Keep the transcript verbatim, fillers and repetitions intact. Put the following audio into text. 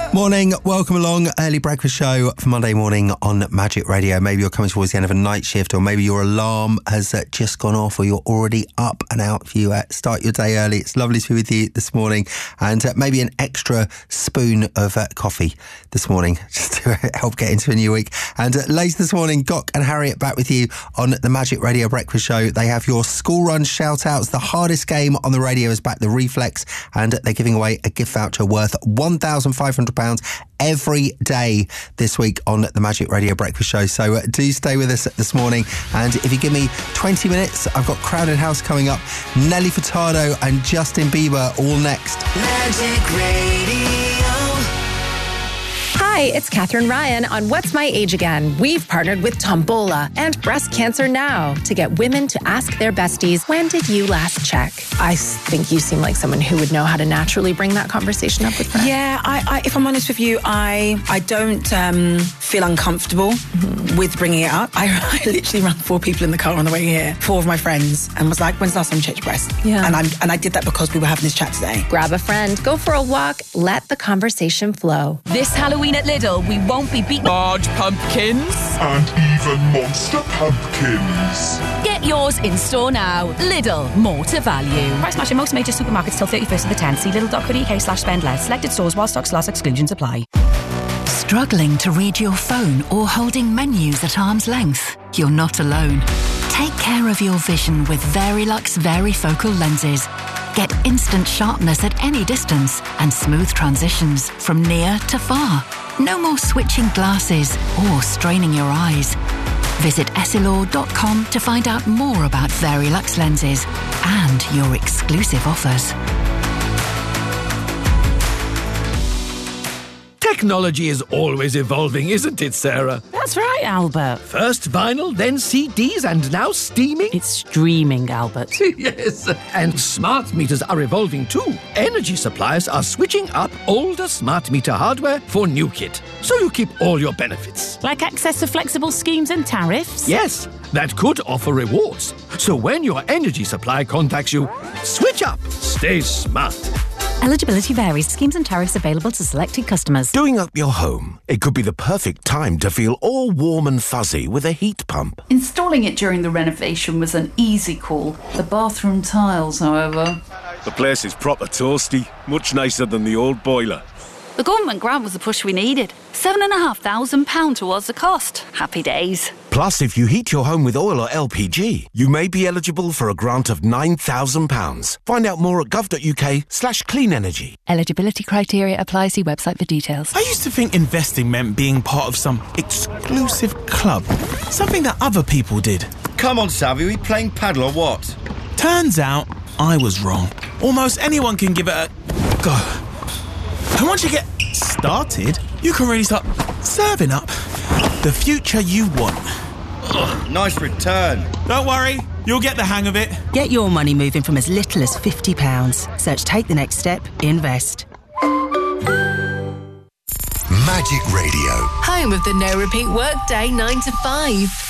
Morning, welcome along. Early breakfast show for Monday morning on Magic Radio. Maybe you're coming towards the end of a night shift, or maybe your alarm has uh, just gone off, or you're already up and out for you. Uh, start your day early. It's lovely to be with you this morning, and uh, maybe an extra spoon of uh, coffee this morning just to help get into a new week. And uh, later this morning, Gok and Harriet back with you on the Magic Radio Breakfast Show. They have your school run shout outs. The hardest game on the radio is back, the Reflex, and they're giving away a gift voucher worth one thousand five hundred pounds every day this week on the Magic Radio Breakfast Show. So uh, do stay with us this morning, and if you give me twenty minutes, I've got Crowded House coming up, Nelly Furtado and Justin Bieber all next. Magic Radio. Hi, it's Catherine Ryan on What's My Age Again. We've partnered with Tombola and Breast Cancer Now to get women to ask their besties, when did you last check? I think you seem like someone who would know how to naturally bring that conversation up with friends. Yeah, I, I, if I'm honest with you, I I don't um, feel uncomfortable mm-hmm. with bringing it up. I, I literally ran four people in the car on the way here, four of my friends, and was like, when's the last time you checked your breast? Yeah. And, I'm, and I did that because we were having this chat today. Grab a friend, go for a walk, let the conversation flow. This Halloween at Lidl, we won't be beating large pumpkins and even monster pumpkins. Get yours in store now. Lidl, more to value. Price match in most major supermarkets till thirty-first of the tenth. See lidl.co.uk slash spend less. Selected stores while stocks last. Exclusions apply. Struggling to read your phone or holding menus at arm's length? You're not alone. Take care of your vision with Verilux Varifocal lenses. Get instant sharpness at any distance and smooth transitions from near to far. No more switching glasses or straining your eyes. Visit essilor dot com to find out more about Verilux lenses and your exclusive offers. Technology is always evolving, isn't it, Sarah? That's right, Albert. First vinyl, then C Ds, and now streaming? It's streaming, Albert. Yes, and smart meters are evolving too. Energy suppliers are switching up older smart meter hardware for new kit, so you keep all your benefits. Like access to flexible schemes and tariffs? Yes, that could offer rewards. So when your energy supply contacts you, switch up. Stay smart. Eligibility varies. Schemes and tariffs available to selected customers. Doing up your home. It could be the perfect time to feel all warm and fuzzy with a heat pump. Installing it during the renovation was an easy call. The bathroom tiles, however... The place is proper toasty. Much nicer than the old boiler. The government grant was the push we needed. Seven and a half thousand pounds towards the cost. Happy days. Plus, if you heat your home with oil or L P G, you may be eligible for a grant of nine thousand pounds. Find out more at gov.uk slash clean energy. Eligibility criteria apply. See website for details. I used to think investing meant being part of some exclusive club. Something that other people did. Come on, Savvy, are we playing paddle or what? Turns out, I was wrong. Almost anyone can give it a go. And once you get started, you can really start serving up the future you want. Ugh, nice return. Don't worry, you'll get the hang of it. Get your money moving from as little as fifty pounds. Search Take the Next Step, Invest. Magic Radio. Home of the no repeat workday nine to five.